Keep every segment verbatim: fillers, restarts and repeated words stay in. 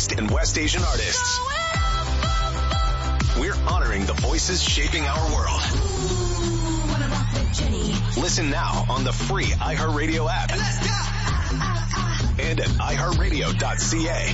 East and West Asian artists. We're honoring the voices shaping our world. Listen now on the free iHeartRadio app and at i heart radio dot c a.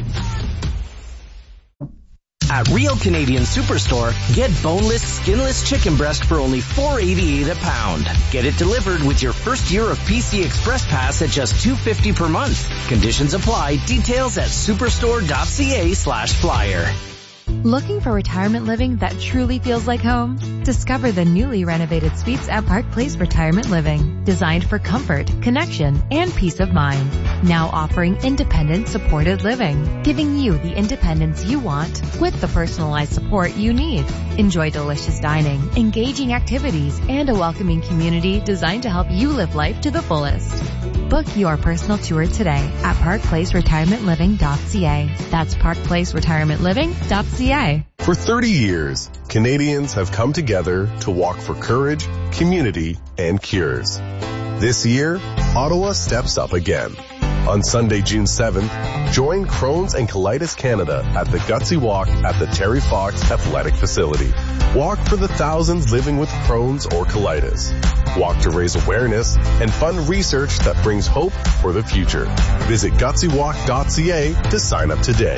At Real Canadian Superstore, get boneless, skinless chicken breast for only four eighty-eight a pound. Get it delivered with your first year of P C Express Pass at just two fifty per month. Conditions apply. Details at superstore dot c a slash flyer. Looking for retirement living that truly feels like home? Discover the newly renovated suites at Park Place Retirement Living, designed for comfort, connection, and peace of mind. Now offering independent supported living, giving you the independence you want with the personalized support you need. Enjoy delicious dining, engaging activities, and a welcoming community designed to help you live life to the fullest. Book your personal tour today at park place retirement living dot c a. That's park place retirement living dot c a. For thirty years, Canadians have come together to walk for courage, community, and cures. This year, Ottawa steps up again. On Sunday, June seventh, join Crohn's and Colitis Canada at the Gutsy Walk at the Terry Fox Athletic Facility. Walk for the thousands living with Crohn's or colitis. Walk to raise awareness and fund research that brings hope for the future. Visit gutsy walk dot c a to sign up today.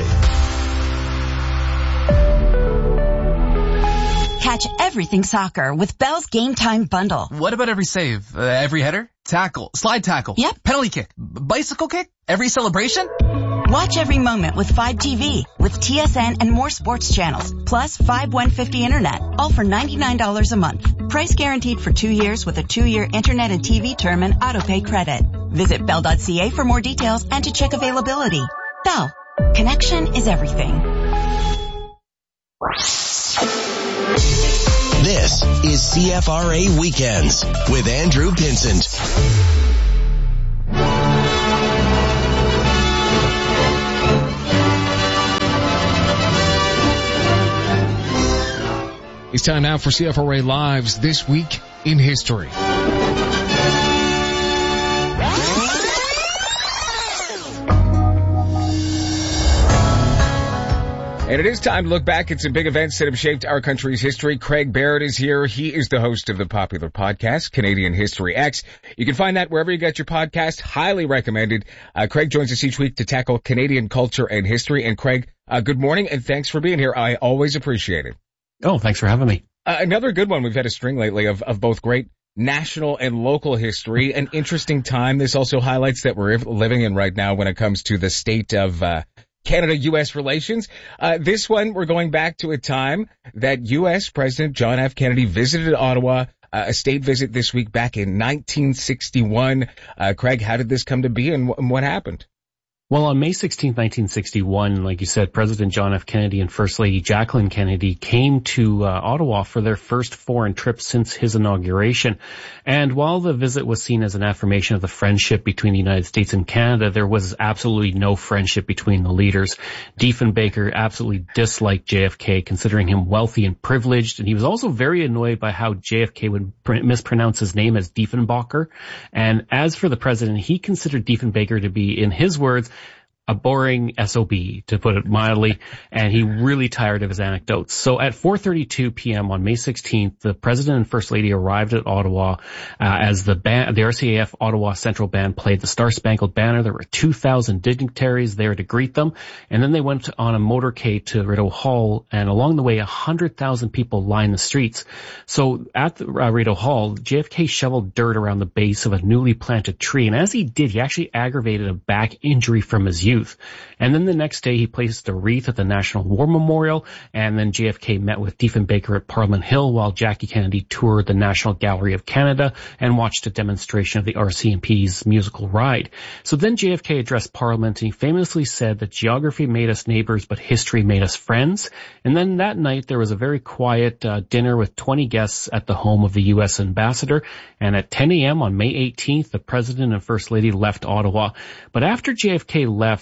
Catch everything soccer with Bell's Game Time Bundle. What about every save? Uh, every header? Tackle? Slide tackle? Yep. Penalty kick? B- bicycle kick? Every celebration? Watch every moment with five T V, with T S N and more sports channels, plus five one fifty internet, all for ninety-nine dollars a month. Price guaranteed for two years with a two-year internet and T V term and autopay credit. Visit bell dot c a for more details and to check availability. Bell. Connection is everything. This is C F R A Weekends with Andrew Pinsent. It's time now for C F R A Live's This Week in History. And it is time to look back at some big events that have shaped our country's history. Craig Barrett is here. He is the host of the popular podcast, Canadian History X. You can find that wherever you get your podcast. Highly recommended. Uh, Craig joins us each week to tackle Canadian culture and history. And Craig, uh, good morning and thanks for being here. I always appreciate it. Oh, thanks for having me. Uh, another good one. We've had a string lately of, of both great national and local history. An interesting time. This also highlights that we're living in right now when it comes to the state of uh Canada U S relations. Uh, this one, we're going back to a time that U S President John F. Kennedy visited Ottawa, uh, a state visit this week back in nineteen sixty-one. Uh, Craig, how did this come to be and, w- and what happened? Well, on May sixteenth, nineteen sixty-one, like you said, President John F. Kennedy and First Lady Jacqueline Kennedy came to uh, Ottawa for their first foreign trip since his inauguration. And while the visit was seen as an affirmation of the friendship between the United States and Canada, there was absolutely no friendship between the leaders. Diefenbaker absolutely disliked J F K, considering him wealthy and privileged, and he was also very annoyed by how J F K would pr- mispronounce his name as Diefenbacher. And as for the president, he considered Diefenbaker to be, in his words, a boring S O B, to put it mildly, and he really tired of his anecdotes. So at four thirty-two p.m. on May sixteenth, the President and First Lady arrived at Ottawa uh, as the band, the R C A F Ottawa Central Band played the Star Spangled Banner. There were two thousand dignitaries there to greet them, and then they went on a motorcade to Rideau Hall, and along the way, one hundred thousand people lined the streets. So at the, uh, Rideau Hall, J F K shoveled dirt around the base of a newly planted tree, and as he did, he actually aggravated a back injury from his youth. And then the next day he placed a wreath at the National War Memorial, and then J F K met with Diefenbaker at Parliament Hill while Jackie Kennedy toured the National Gallery of Canada and watched a demonstration of the R C M P's musical ride. So then J F K addressed Parliament, and he famously said that geography made us neighbors, but history made us friends. And then that night there was a very quiet uh, dinner with twenty guests at the home of the U S ambassador, and at ten a.m. on May eighteenth, the President and First Lady left Ottawa. But after J F K left,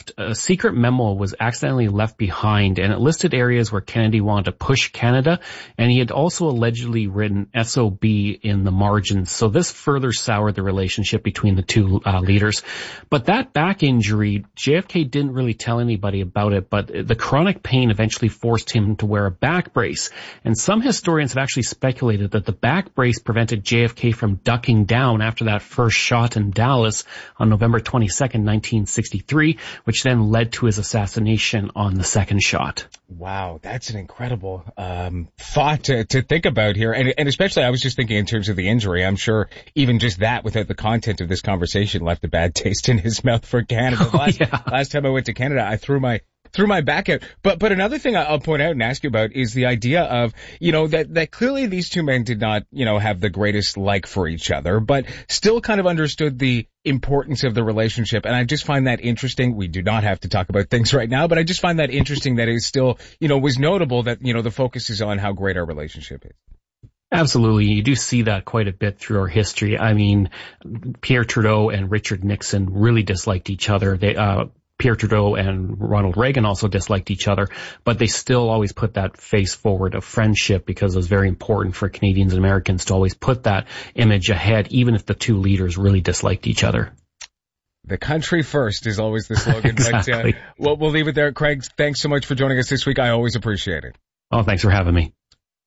left, a secret memo was accidentally left behind, and it listed areas where Kennedy wanted to push Canada, and he had also allegedly written S O B in the margins. So this further soured the relationship between the two uh, leaders. But that back injury, J F K didn't really tell anybody about it, but the chronic pain eventually forced him to wear a back brace. And some historians have actually speculated that the back brace prevented J F K from ducking down after that first shot in Dallas on November twenty-second, nineteen sixty-three, which then led to his assassination on the second shot. Wow, that's an incredible um thought to, to think about here. And, and especially, I was just thinking in terms of the injury. I'm sure even just that, without the content of this conversation, left a bad taste in his mouth for Canada. Oh, last, yeah. last time I went to Canada, I threw my threw my back out. But, but another thing I'll point out and ask you about is the idea of, you know, that, that clearly these two men did not, you know, have the greatest like for each other, but still kind of understood the importance of the relationship. And I just find that interesting. We do not have to talk about things right now, but I just find that interesting that it still, you know, was notable that, you know, the focus is on how great our relationship is. Absolutely. You do see that quite a bit through our history. I mean, Pierre Trudeau and Richard Nixon really disliked each other. They, uh, Pierre Trudeau and Ronald Reagan also disliked each other, but they still always put that face forward of friendship because it was very important for Canadians and Americans to always put that image ahead, even if the two leaders really disliked each other. The country first is always the slogan. Exactly. But, uh, we'll, we'll leave it there. Craig, thanks so much for joining us this week. I always appreciate it. Oh, thanks for having me.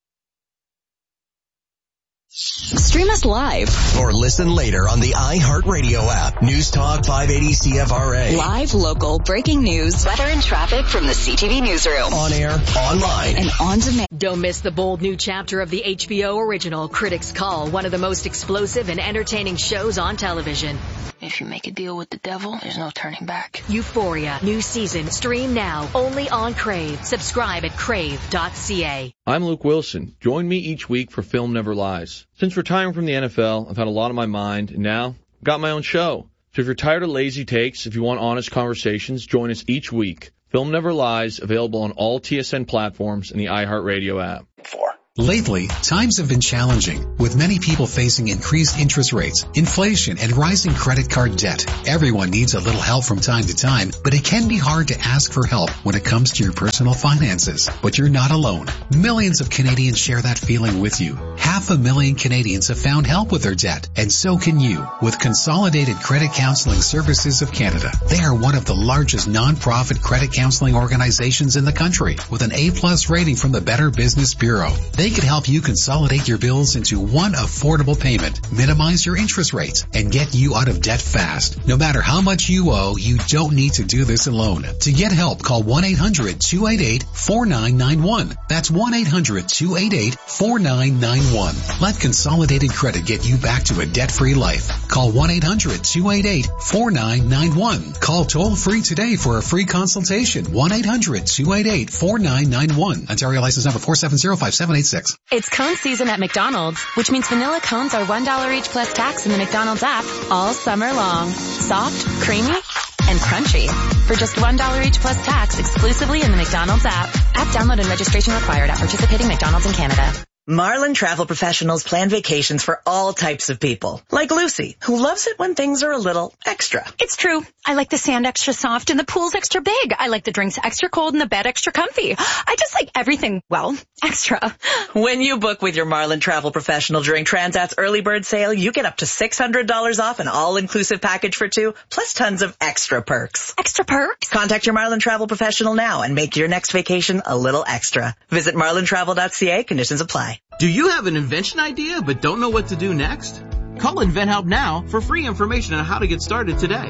Stream us live or listen later on the iHeartRadio app. News Talk five eighty C F R A. Live, local, breaking news, weather and traffic from the C T V newsroom. On air, online, and on demand. Don't miss the bold new chapter of the H B O original Critics Call, one of the most explosive and entertaining shows on television. If you make a deal with the devil, there's no turning back. Euphoria, new season, stream now, only on Crave. Subscribe at crave dot c a. I'm Luke Wilson. Join me each week for Film Never Lies. Since retiring from the N F L, I've had a lot on my mind, and now I've got my own show. So if you're tired of lazy takes, if you want honest conversations, join us each week. Film Never Lies, available on all T S N platforms and the iHeartRadio app. Four. Lately, times have been challenging, with many people facing increased interest rates, inflation, and rising credit card debt. Everyone needs a little help from time to time, but it can be hard to ask for help when it comes to your personal finances. But you're not alone. Millions of Canadians share that feeling with you. Half a million Canadians have found help with their debt, and so can you, with Consolidated Credit Counseling Services of Canada. They are one of the largest non-profit credit counseling organizations in the country, with an A-plus rating from the Better Business Bureau. They can help you consolidate your bills into one affordable payment, minimize your interest rates, and get you out of debt fast. No matter how much you owe, you don't need to do this alone. To get help, call one eight hundred two eight eight four nine nine one. That's one eight hundred two eight eight four nine nine one. Let Consolidated Credit get you back to a debt-free life. Call one eight hundred two eight eight four nine nine one. Call toll-free today for a free consultation. one eight hundred two eight eight four nine nine one. Ontario license number four seven zero five seven eight six. It's cone season at McDonald's, which means vanilla cones are one dollar each plus tax in the McDonald's app all summer long. Soft, creamy, and crunchy. For just one dollar each plus tax exclusively in the McDonald's app. App download and registration required at participating McDonald's in Canada. Marlin Travel Professionals plan vacations for all types of people. Like Lucy, who loves it when things are a little extra. It's true. I like the sand extra soft and the pool's extra big. I like the drinks extra cold and the bed extra comfy. I just like everything, well, extra. When you book with your Marlin Travel Professional during Transat's early bird sale, you get up to six hundred dollars off an all-inclusive package for two, plus tons of extra perks. Extra perks? Contact your Marlin Travel Professional now and make your next vacation a little extra. Visit marlin travel dot c a. Conditions apply. Do you have an invention idea but don't know what to do next? Call InventHelp now for free information on how to get started today.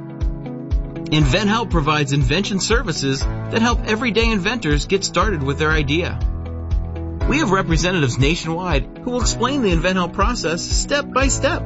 InventHelp provides invention services that help everyday inventors get started with their idea. We have representatives nationwide who will explain the InventHelp process step by step.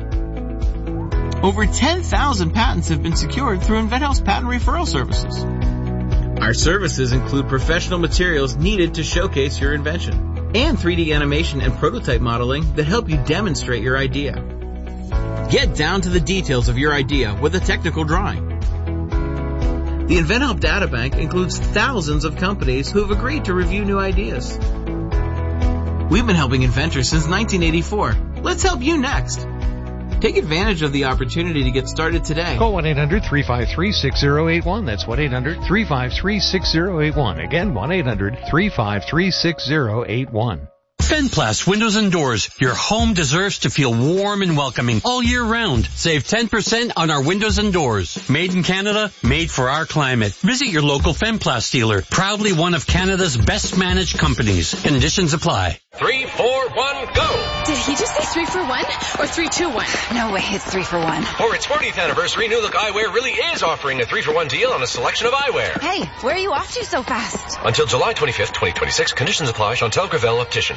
Over ten thousand patents have been secured through InventHelp's patent referral services. Our services include professional materials needed to showcase your invention, and three D animation and prototype modeling that help you demonstrate your idea. Get down to the details of your idea with a technical drawing. The InventHelp Databank includes thousands of companies who have agreed to review new ideas. We've been helping inventors since nineteen eighty-four. Let's help you next. Take advantage of the opportunity to get started today. Call one eight hundred three five three six zero eight one. That's one eight hundred three five three six zero eight one. Again, one eight hundred three five three six zero eight one. Fenplast Windows and Doors. Your home deserves to feel warm and welcoming all year round. Save ten percent on our windows and doors. Made in Canada, made for our climate. Visit your local Fenplast dealer. Proudly one of Canada's best managed companies. Conditions apply. Three, four, one, go! Did he just say three for one or three, two, one? No way, it's three for one. For its fortieth anniversary, New Look Eyewear really is offering a three for one deal on a selection of eyewear. Hey, where are you off to so fast? Until July twenty-fifth, twenty twenty-six. Conditions apply. Chantal Gravel Optician.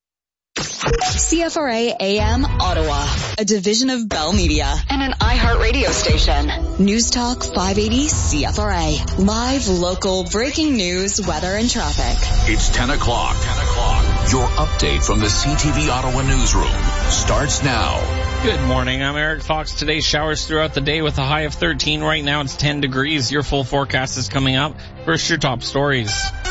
C F R A A M Ottawa, a division of Bell Media and an iHeart radio station. News Talk five eighty C F R A. Live, local, breaking news, weather, and traffic. It's ten o'clock. ten o'clock. Your update from the C T V Ottawa newsroom starts now. Good morning. I'm Eric Fox. Today, showers throughout the day with a high of thirteen. Right now, it's ten degrees. Your full forecast is coming up. First, your top stories.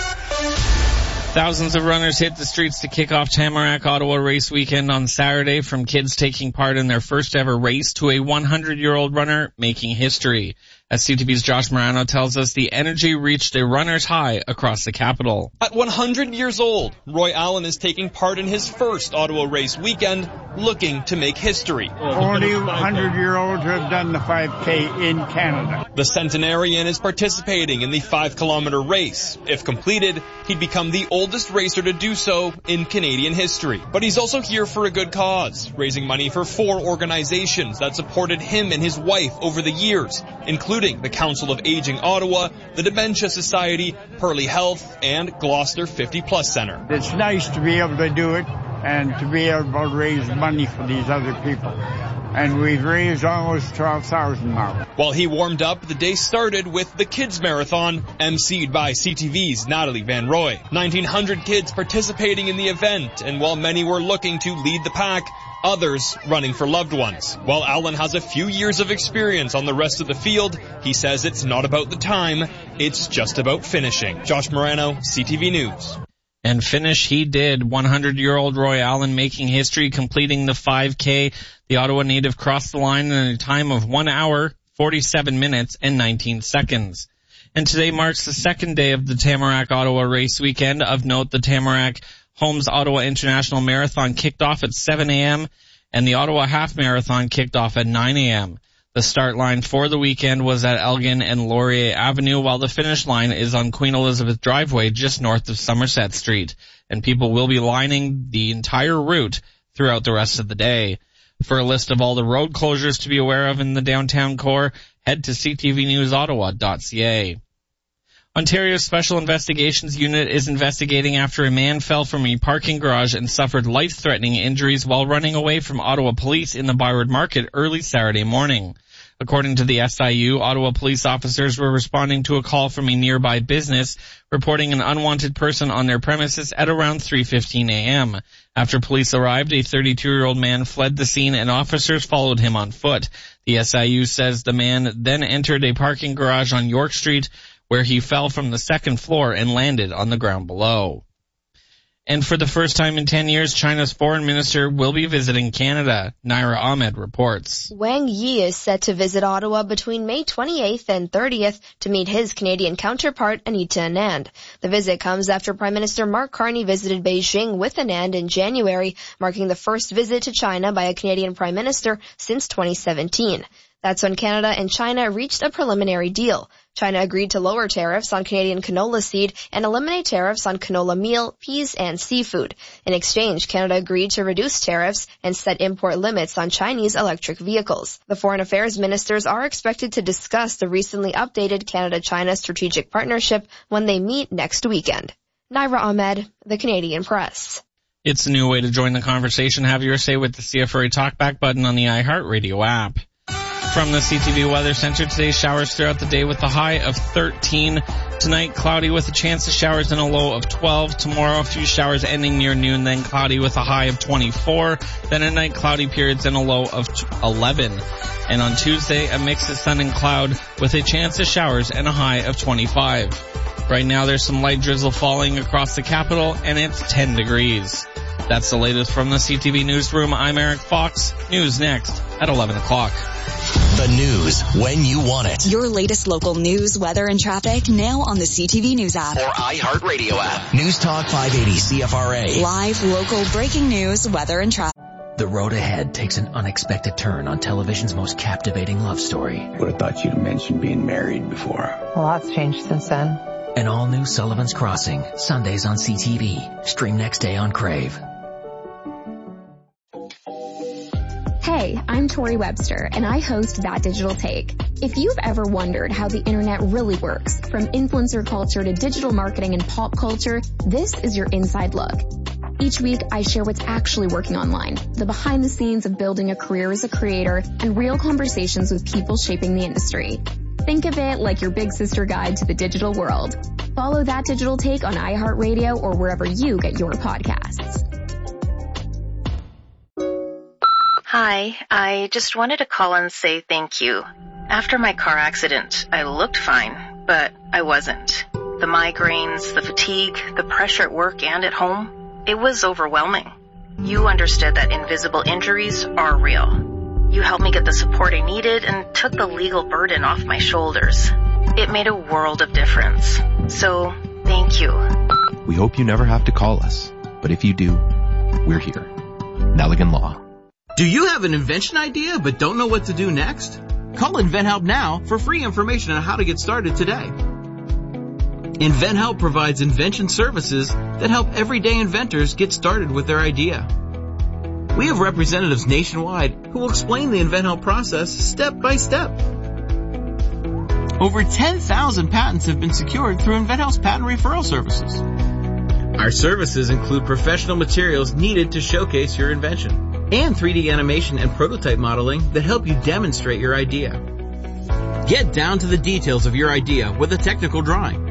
Thousands of runners hit the streets to kick off Tamarack Ottawa race weekend on Saturday, from kids taking part in their first ever race to a hundred-year-old runner making history. As C T V's Josh Morano tells us, the energy reached a runner's high across the capital. At one hundred years old, Roy Allen is taking part in his first Ottawa race weekend, looking to make history. Only hundred-year-olds who have done the five K in Canada. The centenarian is participating in the five-kilometer race. If completed, he'd become the oldest racer to do so in Canadian history. But he's also here for a good cause, raising money for four organizations that supported him and his wife over the years, including the Council of Aging Ottawa, the Dementia Society, Pearly Health, and Gloucester fifty plus Center. It's nice to be able to do it and to be able to raise money for these other people. And we've raised almost twelve thousand now. While he warmed up, the day started with the Kids Marathon, emceed by C T V's Natalie Van Roy. nineteen hundred kids participating in the event, and while many were looking to lead the pack, others running for loved ones. While Allen has a few years of experience on the rest of the field, he says it's not about the time, it's just about finishing. Josh Morano, C T V News. And finish he did. hundred-year-old Roy Allen making history, completing the five K. The Ottawa native crossed the line in a time of one hour, forty-seven minutes, and nineteen seconds. And today marks the second day of the Tamarack Ottawa race weekend. Of note, the Tamarack Holmes Ottawa International Marathon kicked off at seven a.m. and the Ottawa Half Marathon kicked off at nine a.m. The start line for the weekend was at Elgin and Laurier Avenue, while the finish line is on Queen Elizabeth Driveway just north of Somerset Street. And people will be lining the entire route throughout the rest of the day. For a list of all the road closures to be aware of in the downtown core, head to c t v news ottawa dot c a. Ontario's Special Investigations Unit is investigating after a man fell from a parking garage and suffered life-threatening injuries while running away from Ottawa police in the Byward Market early Saturday morning. According to the S I U, Ottawa police officers were responding to a call from a nearby business reporting an unwanted person on their premises at around three fifteen a.m. After police arrived, a thirty-two-year-old man fled the scene and officers followed him on foot. The S I U says the man then entered a parking garage on York Street, where he fell from the second floor and landed on the ground below. And for the first time in ten years, China's foreign minister will be visiting Canada. Naira Ahmed reports. Wang Yi is set to visit Ottawa between May twenty-eighth and thirtieth to meet his Canadian counterpart, Anita Anand. The visit comes after Prime Minister Mark Carney visited Beijing with Anand in January, marking the first visit to China by a Canadian Prime Minister since twenty seventeen. That's when Canada and China reached a preliminary deal. China agreed to lower tariffs on Canadian canola seed and eliminate tariffs on canola meal, peas, and seafood. In exchange, Canada agreed to reduce tariffs and set import limits on Chinese electric vehicles. The foreign affairs ministers are expected to discuss the recently updated Canada-China strategic partnership when they meet next weekend. Naira Ahmed, The Canadian Press. It's a new way to join the conversation. Have your say with the C F R A Talkback button on the iHeartRadio app. From the C T V Weather Center, today showers throughout the day with a high of thirteen. Tonight, cloudy with a chance of showers and a low of twelve. Tomorrow, a few showers ending near noon, then cloudy with a high of twenty-four. Then at night, cloudy periods and a low of eleven. And on Tuesday, a mix of sun and cloud with a chance of showers and a high of twenty-five. Right now, there's some light drizzle falling across the capital, and it's ten degrees. That's the latest from the C T V Newsroom. I'm Eric Fox. News next at eleven o'clock. The news when you want it. Your latest local news, weather, and traffic now on the C T V News app. Or iHeartRadio app. News Talk five eighty C F R A. Live, local, breaking news, weather, and traffic. The road ahead takes an unexpected turn on television's most captivating love story. Would have thought you'd have mentioned being married before. A lot's changed since then. An all-new Sullivan's Crossing, Sundays on C T V. Stream next day on Crave. Hey, I'm Tori Webster, and I host That Digital Take. If you've ever wondered how the internet really works, from influencer culture to digital marketing and pop culture, this is your inside look. Each week, I share what's actually working online, the behind the scenes of building a career as a creator, and real conversations with people shaping the industry. Think of it like your big sister guide to the digital world. Follow That Digital Take on iHeartRadio or wherever you get your podcasts. Hi, I just wanted to call and say thank you. After my car accident, I looked fine, but I wasn't. The migraines, the fatigue, the pressure at work and at home, it was overwhelming. You understood that invisible injuries are real. You helped me get the support I needed and took the legal burden off my shoulders. It made a world of difference. So, thank you. We hope you never have to call us, but if you do, we're here. Nelligan Law. Do you have an invention idea but don't know what to do next? Call InventHelp now for free information on how to get started today. InventHelp provides invention services that help everyday inventors get started with their idea. We have representatives nationwide who will explain the InventHelp process step by step. Over ten thousand patents have been secured through InventHelp's patent referral services. Our services include professional materials needed to showcase your invention, and three D animation and prototype modeling that help you demonstrate your idea. Get down to the details of your idea with a technical drawing.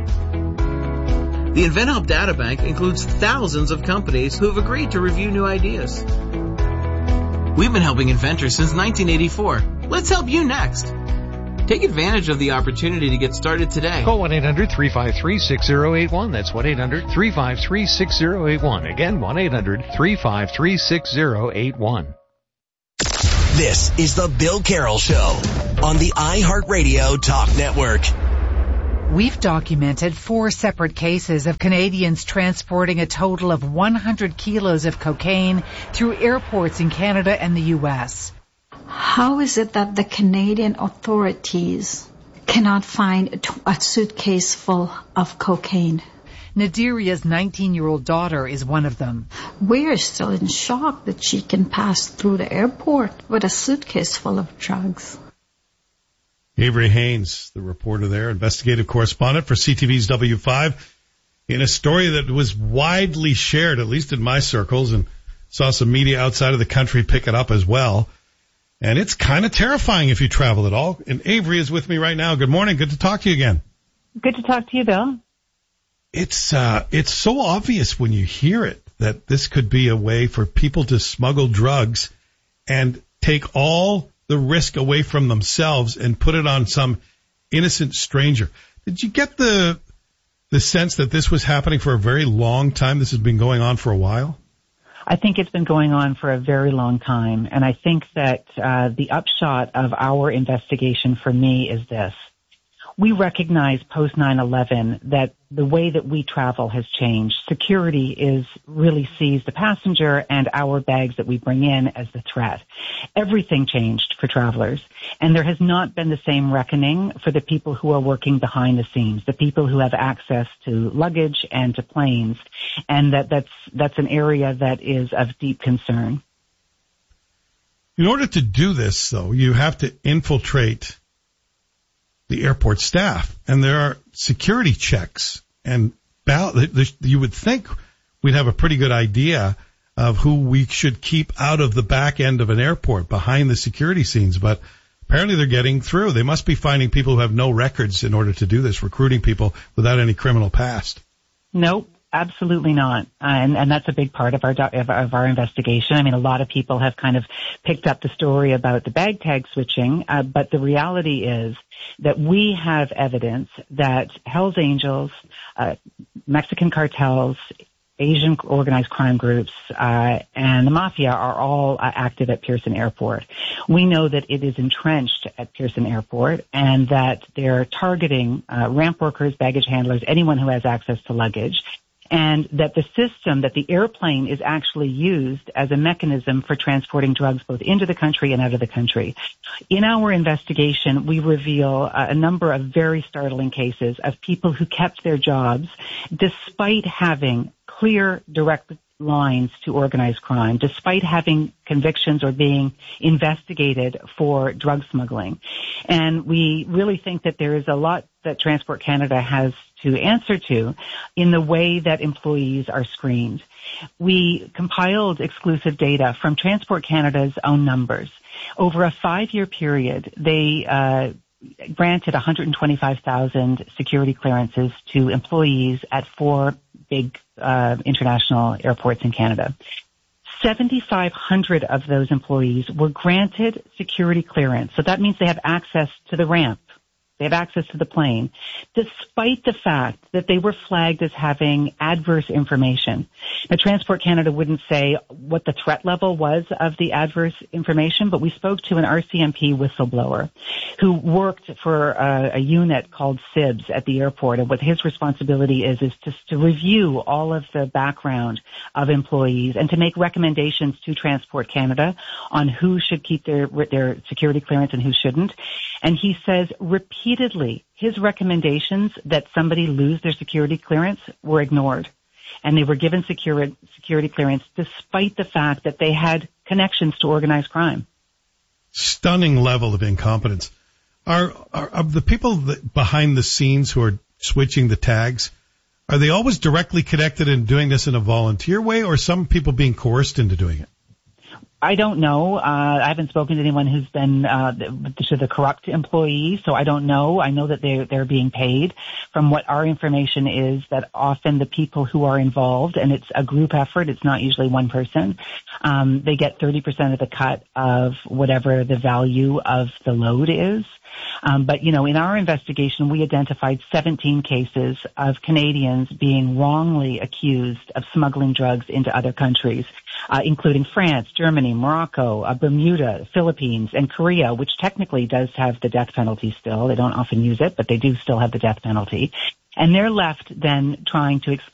The InventHelp Databank includes thousands of companies who have agreed to review new ideas. We've been helping inventors since nineteen eighty-four. Let's help you next. Take advantage of the opportunity to get started today. Call one eight hundred three five three six zero eight one. That's one eight hundred three five three six zero eight one. Again, one eight hundred three five three six zero eight one. This is the Bill Carroll Show on the iHeartRadio Talk Network. We've documented four separate cases of Canadians transporting a total of one hundred kilos of cocaine through airports in Canada and the U S. How is it that the Canadian authorities cannot find a suitcase full of cocaine? Nadiria's nineteen-year-old daughter is one of them. We are still in shock that she can pass through the airport with a suitcase full of drugs. Avery Haynes, the reporter there, investigative correspondent for C T V's W five, in a story that was widely shared, at least in my circles, and saw some media outside of the country pick it up as well. And it's kind of terrifying if you travel at all. And Avery is with me right now. Good morning. Good to talk to you again. Good to talk to you, Bill. It's, uh, it's so obvious when you hear it that this could be a way for people to smuggle drugs and take all the risk away from themselves and put it on some innocent stranger. Did you get the, the sense that this was happening for a very long time? This has been going on for a while? I think it's been going on for a very long time, and I think that uh, the upshot of our investigation for me is this. We recognize post nine eleven that the way that we travel has changed. Security is really sees the passenger and our bags that we bring in as the threat. Everything changed for travelers, and there has not been the same reckoning for the people who are working behind the scenes, the people who have access to luggage and to planes, and that that's that's an area that is of deep concern. In order to do this, though, you have to infiltrate the airport staff, and there are security checks, and you would think we'd have a pretty good idea of who we should keep out of the back end of an airport behind the security scenes, but apparently they're getting through. They must be finding people who have no records in order to do this, recruiting people without any criminal past. Nope. Absolutely not. Uh, and, and that's a big part of our, of, of our investigation. I mean, a lot of people have kind of picked up the story about the bag tag switching, uh, but the reality is that we have evidence that Hells Angels, uh, Mexican cartels, Asian organized crime groups, uh, and the mafia are all uh, active at Pearson Airport. We know that it is entrenched at Pearson Airport and that they're targeting uh, ramp workers, baggage handlers, anyone who has access to luggage, and that the system, that the airplane is actually used as a mechanism for transporting drugs both into the country and out of the country. In our investigation, we reveal a number of very startling cases of people who kept their jobs despite having clear, direct lines to organized crime, despite having convictions or being investigated for drug smuggling. And we really think that there is a lot that Transport Canada has to answer to in the way that employees are screened. We compiled exclusive data from Transport Canada's own numbers. Over a five-year period, they uh, granted one hundred twenty-five thousand security clearances to employees at four big uh, international airports in Canada. seven thousand five hundred of those employees were granted security clearance. So that means they have access to the ramp. They have access to the plane, despite the fact that they were flagged as having adverse information. Now, Transport Canada wouldn't say what the threat level was of the adverse information, but we spoke to an R C M P whistleblower who worked for a, a unit called S I B S at the airport, and what his responsibility is is just to review all of the background of employees and to make recommendations to Transport Canada on who should keep their their security clearance and who shouldn't. And he says repeatedly his recommendations that somebody lose their security clearance were ignored. And they were given security, security clearance despite the fact that they had connections to organized crime. Stunning level of incompetence. Are, are, are the people that behind the scenes who are switching the tags, are they always directly connected and doing this in a volunteer way, or some people being coerced into doing it? I don't know. Uh, I haven't spoken to anyone who's been uh, to the corrupt employees, so I don't know. I know that they're, they're being paid. From what our information is, that often the people who are involved, and it's a group effort, it's not usually one person, um, they get thirty percent of the cut of whatever the value of the load is. Um, but, you know, in our investigation, we identified seventeen cases of Canadians being wrongly accused of smuggling drugs into other countries, uh, including France, Germany, Morocco, uh, Bermuda, Philippines, and Korea, which technically does have the death penalty still. They don't often use it, but they do still have the death penalty. And they're left then trying to explain